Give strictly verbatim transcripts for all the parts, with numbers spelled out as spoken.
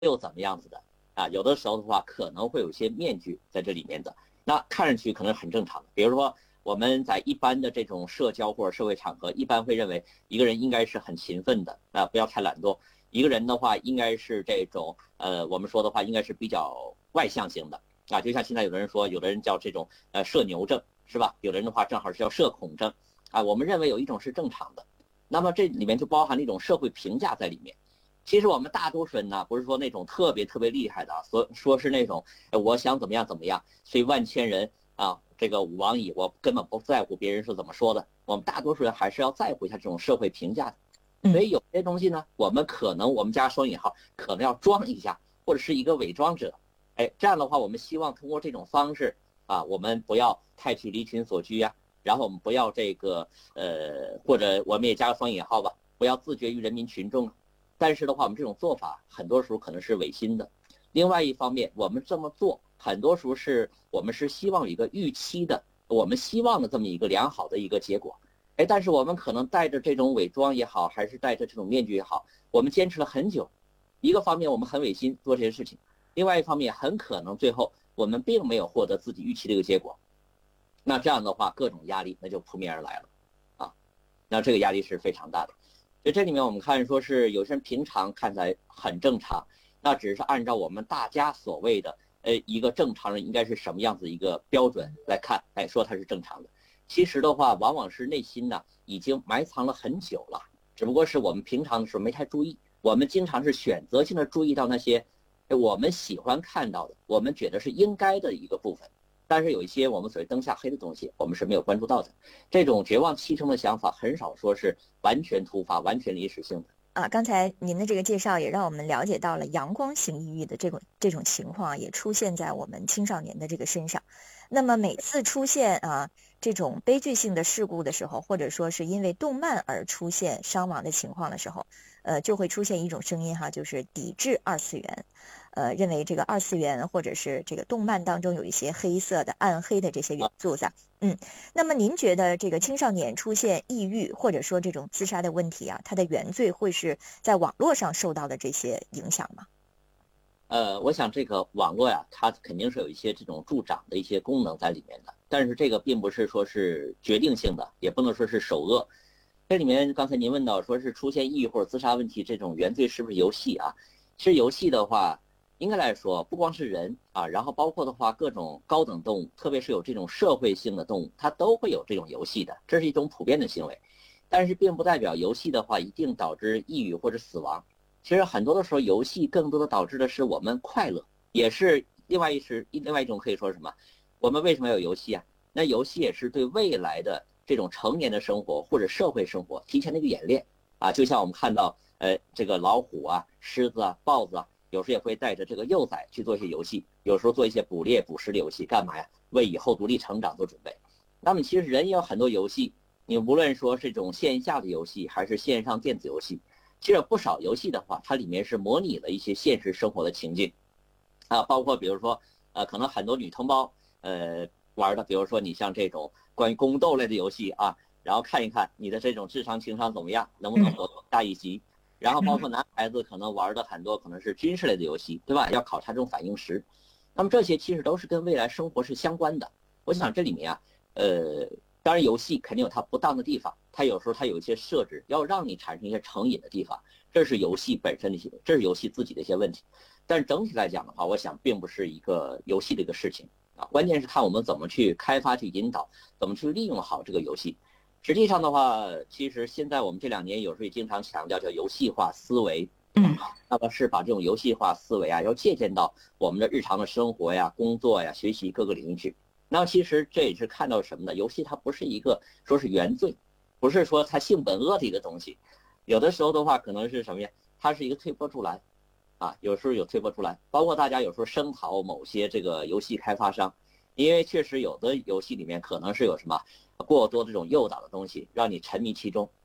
又怎么样子的啊？有的时候的话，可能会有一些面具在这里面的，那看上去可能很正常的。比如说我们在一般的这种社交或者社会场合，一般会认为一个人应该是很勤奋的啊，不要太懒惰。一个人的话，应该是这种呃，我们说的话，应该是比较外向型的啊。就像现在有的人说，有的人叫这种呃社牛症，是吧？有的人的话正好是叫社恐症啊。我们认为有一种是正常的，那么这里面就包含了一种社会评价在里面。其实我们大多数人呢，不是说那种特别特别厉害的，所说是那种我想怎么样怎么样，虽万千人啊，这个吾往矣，我根本不在乎别人是怎么说的。我们大多数人还是要在乎一下这种社会评价的。所以有些东西呢，我们可能我们加双引号，可能要装一下，或者是一个伪装者。哎，这样的话，我们希望通过这种方式啊，我们不要太去离群所居呀、啊，然后我们不要这个呃，或者我们也加个双引号吧，不要自绝于人民群众。但是的话，我们这种做法很多时候可能是违心的。另外一方面，我们这么做很多时候是我们是希望有一个预期的，我们希望的这么一个良好的一个结果。哎，但是我们可能带着这种伪装也好，还是带着这种面具也好，我们坚持了很久。一个方面我们很违心做这些事情，另外一方面很可能最后我们并没有获得自己预期的一个结果。那这样的话，各种压力那就扑面而来了啊，那这个压力是非常大的。所以这里面我们看说是有些人平常看起来很正常，那只是按照我们大家所谓的呃一个正常人应该是什么样子一个标准来看，哎，说他是正常的。其实的话，往往是内心呢已经埋藏了很久了，只不过是我们平常的时候没太注意。我们经常是选择性的注意到那些我们喜欢看到的，我们觉得是应该的一个部分，但是有一些我们所谓灯下黑的东西，我们是没有关注到的。这种绝望气生的想法，很少说是完全突发、完全临时性的。 啊，刚才您的这个介绍也让我们了解到了阳光型抑郁的这种这种情况也出现在我们青少年的这个身上。那么每次出现啊这种悲剧性的事故的时候，或者说是因为动漫而出现伤亡的情况的时候，呃，就会出现一种声音哈，就是抵制二次元，呃，认为这个二次元或者是这个动漫当中有一些黑色的、暗黑的这些元素在。嗯，那么您觉得这个青少年出现抑郁或者说这种自杀的问题啊，它的原罪会是在网络上受到的这些影响吗？ 呃，我想这个网络呀，它肯定是有一些这种助长的一些功能在里面的，但是这个并不是说是决定性的，也不能说是首恶。这里面刚才您问到说是出现抑郁或者自杀问题，这种原罪是不是游戏啊？其实游戏的话，应该来说不光是人啊，然后包括的话各种高等动物，特别是有这种社会性的动物，它都会有这种游戏的，这是一种普遍的行为。但是并不代表游戏的话一定导致抑郁或者死亡。其实很多的时候，游戏更多的导致的是我们快乐，也是另外一是另外一种可以说什么？我们为什么要有游戏啊？那游戏也是对未来的这种成年的生活或者社会生活提前的一个演练啊。就像我们看到，呃，这个老虎啊、狮子啊、豹子啊，有时候也会带着这个幼崽去做一些游戏，有时候做一些捕猎捕食的游戏，干嘛呀？为以后独立成长做准备。那么其实人也有很多游戏，你无论说这种线下的游戏还是线上电子游戏。其实有不少游戏的话，它里面是模拟了一些现实生活的情境，啊，包括比如说，呃，可能很多女同胞呃玩的，比如说你像这种关于宫斗类的游戏啊，然后看一看你的这种智商情商怎么样，能不能活到下一级。然后包括男孩子可能玩的很多可能是军事类的游戏，对吧？要考察这种反应时，那么这些其实都是跟未来生活是相关的。我想这里面啊，呃。当然，游戏肯定有它不当的地方，它有时候它有一些设置，要让你产生一些成瘾的地方，这是游戏本身的一些，这是游戏自己的一些问题。但是整体来讲的话，我想并不是一个游戏的一个事情啊，关键是看我们怎么去开发、去引导，怎么去利用好这个游戏。实际上的话，其实现在我们这两年有时候也经常强调叫游戏化思维， 嗯， 那么是把这种游戏化思维啊，要借鉴到我们的日常的生活呀、工作呀、学习各个领域去。那其实这也是看到什么呢？游戏它不是一个说是原罪，不是说它性本恶的一个东西，有的时候的话可能是什么呀？它是一个推波助澜，啊，有时候有推波助澜，包括大家有时候声讨某些这个游戏开发商，因为确实有的游戏里面可能是有什么过多的这种诱导的东西，让你沉迷其中，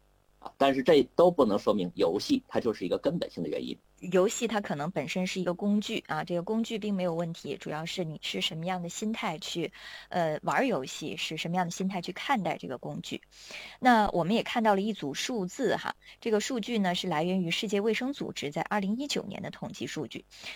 啊，但是这都不能说明游戏它就是一个根本性的原因。 游戏它可能本身是一个工具啊，这个工具并没有问题，主要是你是什么样的心态去呃玩游戏，是什么样的心态去看待这个工具。那我们也看到了一组数字哈，这个数据呢是来源于世界卫生组织在二零一九年的统计数据。